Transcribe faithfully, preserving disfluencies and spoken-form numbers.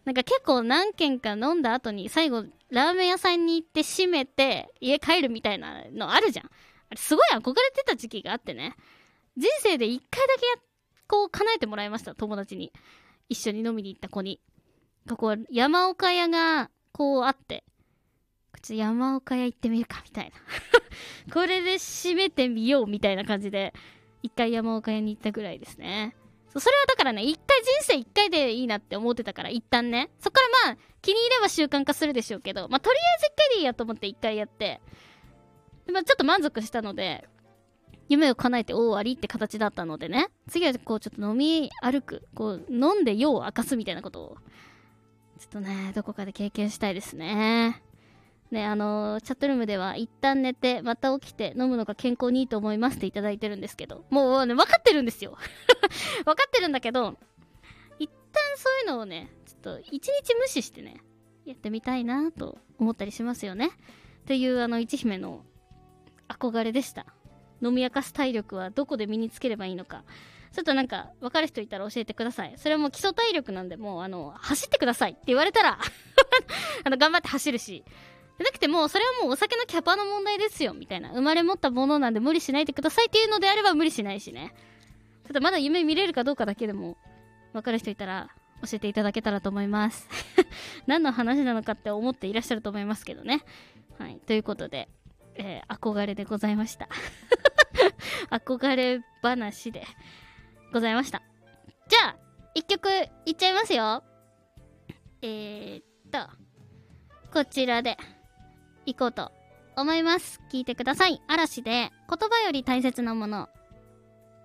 なんか結構何軒か飲んだ後に最後ラーメン屋さんに行って閉めて家帰るみたいなのあるじゃん。あれすごい憧れてた時期があってね。人生で一回だけやこう叶えてもらいました。友達に一緒に飲みに行った子に、ここ山岡屋がこうあって、こっち山岡屋行ってみるかみたいなこれで締めてみようみたいな感じで一回山岡屋に行ったぐらいですね。そそれはだからね、一回人生一回でいいなって思ってたから、一旦ね、そっからまあ気に入れば習慣化するでしょうけど、まあとりあえず一回でいいやと思って一回やって、でまあ、ちょっと満足したので夢を叶えて終わりって形だったのでね、次はこうちょっと飲み歩く、こう飲んで夜を明かすみたいなことをちょっとねどこかで経験したいですね。ね、あのー、チャットルームでは一旦寝てまた起きて飲むのが健康にいいと思いますっていただいてるんですけど、もうね分かってるんですよ分かってるんだけど、一旦そういうのをねちょっと一日無視してねやってみたいなと思ったりしますよね。というあの一姫の憧れでした。飲み明かす体力はどこで身につければいいのか、ちょっとなんか分かる人いたら教えてください。それはもう基礎体力なんで、もうあの走ってくださいって言われたらあの頑張って走るし、じゃなくてもうそれはもうお酒のキャパの問題ですよみたいな、生まれ持ったものなんで無理しないでくださいっていうのであれば無理しないしね。ちょっとまだ夢見れるかどうかだけでも分かる人いたら教えていただけたらと思います何の話なのかって思っていらっしゃると思いますけどね。はい、ということで、えー、憧れでございました憧れ話でございました。じゃあ一曲いっちゃいますよ。えー、っとこちらで行こうと思います。聞いてください。嵐で言葉より大切なもの。